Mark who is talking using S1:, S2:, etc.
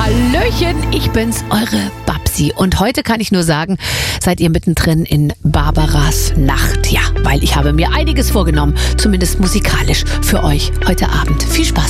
S1: Hallöchen, ich bin's, eure Babsi. Und heute kann ich nur sagen, seid ihr mittendrin in Barbaras Nacht. Ja, weil ich habe mir einiges vorgenommen, zumindest musikalisch für euch heute Abend. Viel Spaß.